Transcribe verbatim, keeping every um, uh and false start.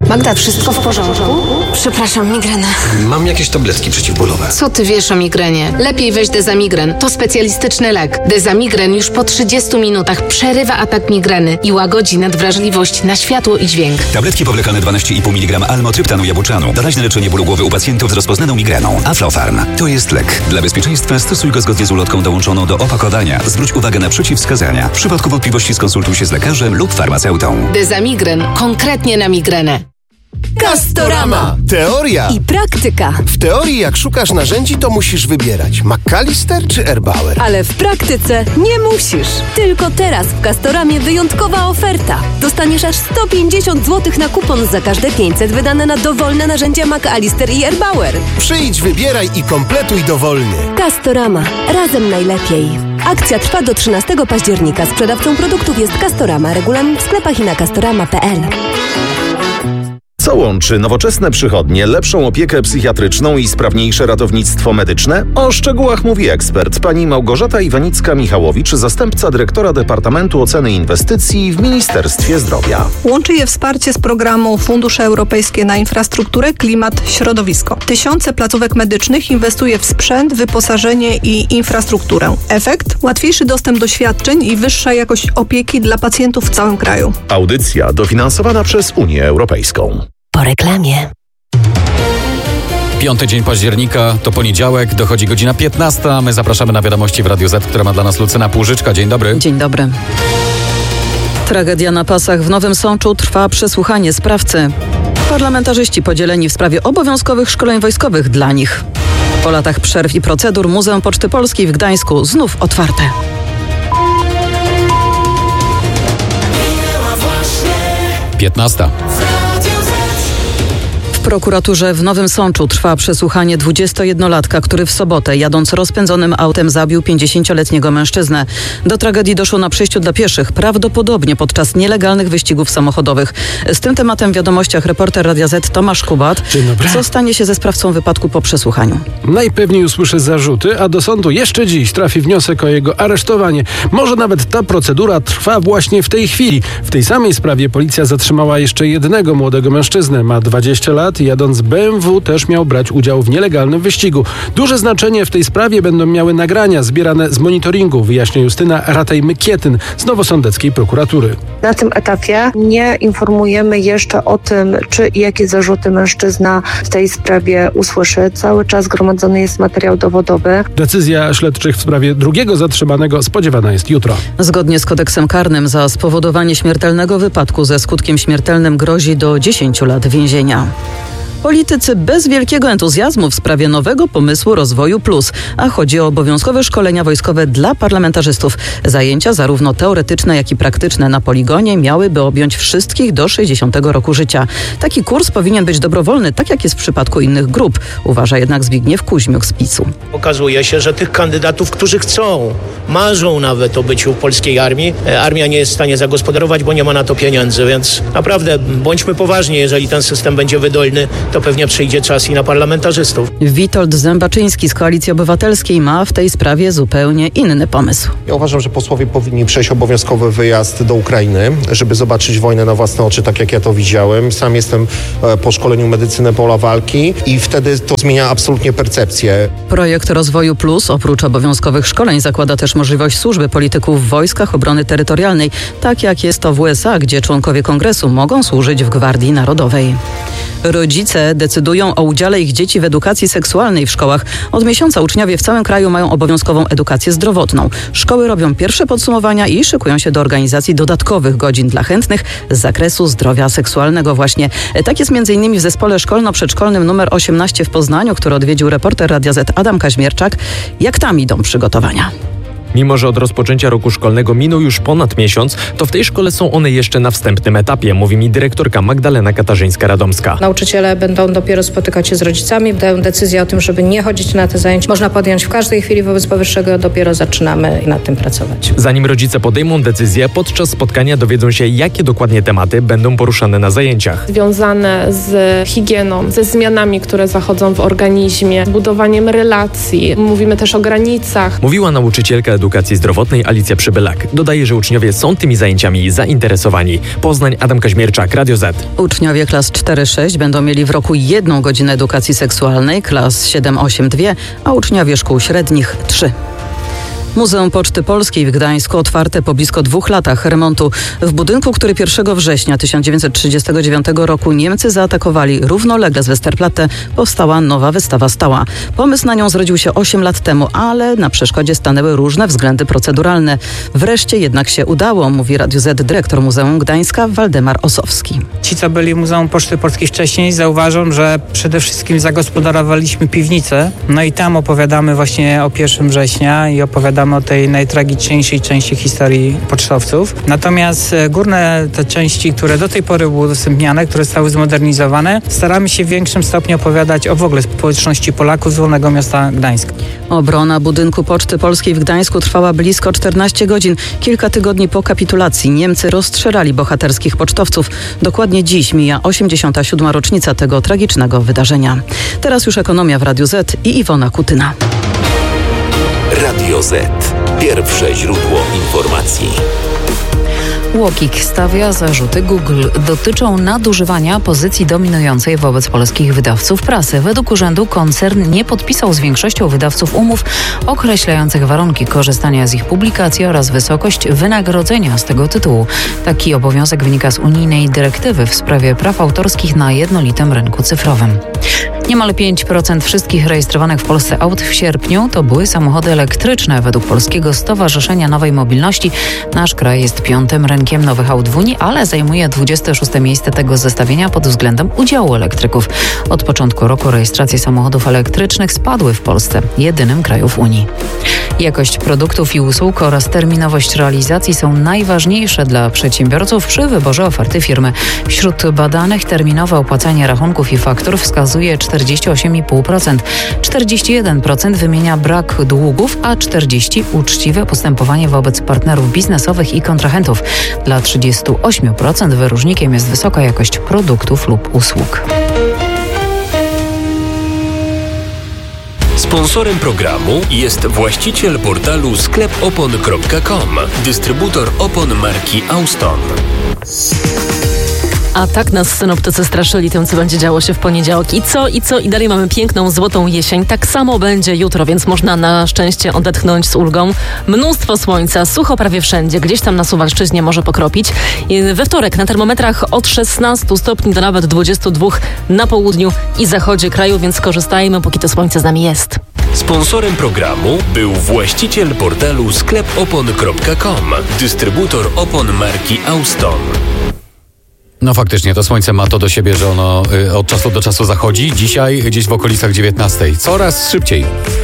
Magda, wszystko w porządku? Przepraszam, migrena. Mam jakieś tabletki przeciwbólowe. Co ty wiesz o migrenie? Lepiej weź Dezamigren. To specjalistyczny lek. Dezamigren już po trzydziestu minutach przerywa atak migreny i łagodzi nadwrażliwość na światło i dźwięk. Tabletki powlekane dwanaście i pół miligrama almotryptanu jabłczanu. Doraźne leczenie bólu głowy u pacjentów z rozpoznaną migreną. Aflofarm. To jest lek. Dla bezpieczeństwa stosuj go zgodnie z ulotką dołączoną do opakowania. Zwróć uwagę na przeciwwskazania. W przypadku wątpliwości skonsultuj się z lekarzem lub farmaceutą. Dezamigren. Konkretnie na migrenę. Castorama. Teoria I praktyka. W teorii, jak szukasz narzędzi, to musisz wybierać McAllister czy Erbauer. Ale w praktyce nie musisz. Tylko teraz w Castoramie wyjątkowa oferta. Dostaniesz aż sto pięćdziesiąt złotych na kupon za każde pięćset wydane na dowolne narzędzia McAllister i Erbauer. Przyjdź, wybieraj i kompletuj dowolnie. Castorama. Razem najlepiej. Akcja trwa do trzynastego października. Sprzedawcą produktów jest Castorama. Regulamin w sklepach i na castorama kropka p l. Co łączy nowoczesne przychodnie, lepszą opiekę psychiatryczną i sprawniejsze ratownictwo medyczne? O szczegółach mówi ekspert, pani Małgorzata Iwanicka-Michałowicz, zastępca dyrektora Departamentu Oceny Inwestycji w Ministerstwie Zdrowia. Łączy je wsparcie z programu Fundusze Europejskie na Infrastrukturę, Klimat, Środowisko. Tysiące placówek medycznych inwestuje w sprzęt, wyposażenie i infrastrukturę. Efekt? Łatwiejszy dostęp do świadczeń i wyższa jakość opieki dla pacjentów w całym kraju. Audycja dofinansowana przez Unię Europejską. Po reklamie. Piąty dzień października, to poniedziałek, dochodzi godzina piętnasta. My zapraszamy na wiadomości w Radiu Z, które ma dla nas Lucyna Półżyczka. Dzień dobry. Dzień dobry. Tragedia na pasach w Nowym Sączu, trwa przesłuchanie sprawcy. Parlamentarzyści podzieleni w sprawie obowiązkowych szkoleń wojskowych dla nich. Po latach przerw i procedur Muzeum Poczty Polskiej w Gdańsku znów otwarte. piętnasta. W prokuraturze w Nowym Sączu trwa przesłuchanie dwudziestojednolatka, który w sobotę, jadąc rozpędzonym autem, zabił pięćdziesięcioletniego mężczyznę. Do tragedii doszło na przejściu dla pieszych, prawdopodobnie podczas nielegalnych wyścigów samochodowych. Z tym tematem w wiadomościach reporter Radia Z Tomasz Kubat. Dzień dobry. Co stanie się ze sprawcą wypadku po przesłuchaniu? Najpewniej usłyszy zarzuty, a do sądu jeszcze dziś trafi wniosek o jego aresztowanie. Może nawet ta procedura trwa właśnie w tej chwili. W tej samej sprawie policja zatrzymała jeszcze jednego młodego mężczyznę. Ma dwadzieścia lat i jadąc B M W też miał brać udział w nielegalnym wyścigu. Duże znaczenie w tej sprawie będą miały nagrania zbierane z monitoringu, wyjaśnia Justyna Rataj-Mykietyn z Nowosądeckiej Prokuratury. Na tym etapie nie informujemy jeszcze o tym, czy i jakie zarzuty mężczyzna w tej sprawie usłyszy. Cały czas gromadzony jest materiał dowodowy. Decyzja śledczych w sprawie drugiego zatrzymanego spodziewana jest jutro. Zgodnie z kodeksem karnym za spowodowanie śmiertelnego wypadku ze skutkiem śmiertelnym grozi do dziesięciu lat więzienia. Politycy bez wielkiego entuzjazmu w sprawie nowego pomysłu Rozwoju Plus, a chodzi o obowiązkowe szkolenia wojskowe dla parlamentarzystów. Zajęcia zarówno teoretyczne, jak i praktyczne na poligonie miałyby objąć wszystkich do sześćdziesiątego roku życia. Taki kurs powinien być dobrowolny, tak jak jest w przypadku innych grup, uważa jednak Zbigniew Kuźmiuk z PiSu. Okazuje się, że tych kandydatów, którzy chcą, marzą nawet o byciu w polskiej armii, armia nie jest w stanie zagospodarować, bo nie ma na to pieniędzy, więc naprawdę bądźmy poważni, jeżeli ten system będzie wydolny, to pewnie przyjdzie czas i na parlamentarzystów. Witold Zębaczyński z Koalicji Obywatelskiej ma w tej sprawie zupełnie inny pomysł. Ja uważam, że posłowie powinni przejść obowiązkowy wyjazd do Ukrainy, żeby zobaczyć wojnę na własne oczy, tak jak ja to widziałem. Sam jestem po szkoleniu medycyny pola walki i wtedy to zmienia absolutnie percepcję. Projekt Rozwoju Plus oprócz obowiązkowych szkoleń zakłada też możliwość służby polityków w wojskach obrony terytorialnej, tak jak jest to w U S A, gdzie członkowie kongresu mogą służyć w Gwardii Narodowej. Rodzice decydują o udziale ich dzieci w edukacji seksualnej w szkołach. Od miesiąca uczniowie w całym kraju mają obowiązkową edukację zdrowotną. Szkoły robią pierwsze podsumowania i szykują się do organizacji dodatkowych godzin dla chętnych z zakresu zdrowia seksualnego właśnie. Tak jest między innymi w zespole szkolno-przedszkolnym numer osiemnaście w Poznaniu, który odwiedził reporter Radia Z Adam Kaźmierczak. Jak tam idą przygotowania? Mimo że od rozpoczęcia roku szkolnego minął już ponad miesiąc, to w tej szkole są one jeszcze na wstępnym etapie, mówi mi dyrektorka Magdalena Katarzyńska-Radomska. Nauczyciele będą dopiero spotykać się z rodzicami, dają decyzję o tym, żeby nie chodzić na te zajęcia. Można podjąć w każdej chwili, wobec powyższego dopiero zaczynamy nad tym pracować. Zanim rodzice podejmą decyzję, podczas spotkania dowiedzą się, jakie dokładnie tematy będą poruszane na zajęciach. Związane z higieną, ze zmianami, które zachodzą w organizmie, budowaniem relacji. Mówimy też o granicach. Mówiła nauczycielka edukacji zdrowotnej Alicja Przybylak. Dodaje, że uczniowie są tymi zajęciami zainteresowani. Poznań, Adam Kaźmierczak, Radio Z. Uczniowie klas cztery sześć będą mieli w roku jedną godzinę edukacji seksualnej, klas siedem osiem dwie, a uczniowie szkół średnich trzy. Muzeum Poczty Polskiej w Gdańsku otwarte po blisko dwóch latach remontu. W budynku, który pierwszego września tysiąc dziewięćset trzydziestego dziewiątego roku Niemcy zaatakowali równolegle z Westerplatte, powstała nowa wystawa stała. Pomysł na nią zrodził się osiem lat temu, ale na przeszkodzie stanęły różne względy proceduralne. Wreszcie jednak się udało, mówi Radiu Z dyrektor Muzeum Gdańska Waldemar Osowski. Ci, co byli w Muzeum Poczty Polskiej wcześniej, zauważą, że przede wszystkim zagospodarowaliśmy piwnicę. No i tam opowiadamy właśnie o pierwszego września i opowiadamy o tej najtragiczniejszej części historii pocztowców. Natomiast górne te części, które do tej pory były udostępniane, które zostały zmodernizowane, staramy się w większym stopniu opowiadać o w ogóle społeczności Polaków z Wolnego Miasta Gdańska. Obrona budynku Poczty Polskiej w Gdańsku trwała blisko czternaście godzin. Kilka tygodni po kapitulacji Niemcy rozstrzelali bohaterskich pocztowców. Dokładnie dziś mija osiemdziesiąta siódma rocznica tego tragicznego wydarzenia. Teraz już ekonomia w Radiu Z i Iwona Kutyna. Radio Z. Pierwsze źródło informacji. UOKiK stawia zarzuty Google. Dotyczą nadużywania pozycji dominującej wobec polskich wydawców prasy. Według urzędu koncern nie podpisał z większością wydawców umów określających warunki korzystania z ich publikacji oraz wysokość wynagrodzenia z tego tytułu. Taki obowiązek wynika z unijnej dyrektywy w sprawie praw autorskich na jednolitym rynku cyfrowym. Niemal pięć procent wszystkich rejestrowanych w Polsce aut w sierpniu to były samochody elektryczne. Według Polskiego Stowarzyszenia Nowej Mobilności nasz kraj jest piątym rynkiem nowych aut w Unii, ale zajmuje dwudzieste szóste miejsce tego zestawienia pod względem udziału elektryków. Od początku roku rejestracje samochodów elektrycznych spadły w Polsce, jedynym kraju w Unii. Jakość produktów i usług oraz terminowość realizacji są najważniejsze dla przedsiębiorców przy wyborze oferty firmy. Wśród badanych terminowe opłacanie rachunków i faktur wskazuje czterdzieści osiem i pół procent. czterdzieści jeden procent wymienia brak długów, a czterdzieści procent uczciwe postępowanie wobec partnerów biznesowych i kontrahentów. Dla trzydzieści osiem procent wyróżnikiem jest wysoka jakość produktów lub usług. Sponsorem programu jest właściciel portalu sklep opon kropka com, dystrybutor opon marki Auston. A tak nas synoptycy straszyli tym, co będzie działo się w poniedziałek. I co, i co? I dalej mamy piękną, złotą jesień. Tak samo będzie jutro, więc można na szczęście odetchnąć z ulgą. Mnóstwo słońca, sucho prawie wszędzie. Gdzieś tam na Suwalszczyźnie może pokropić. I we wtorek na termometrach od szesnastu stopni do nawet dwudziestu dwóch na południu i zachodzie kraju, więc korzystajmy, póki to słońce z nami jest. Sponsorem programu był właściciel portalu sklep opon kropka com, dystrybutor opon marki Auston. No faktycznie, to słońce ma to do siebie, że ono y, od czasu do czasu zachodzi. Dzisiaj gdzieś w okolicach dziewiętnastej. Coraz szybciej.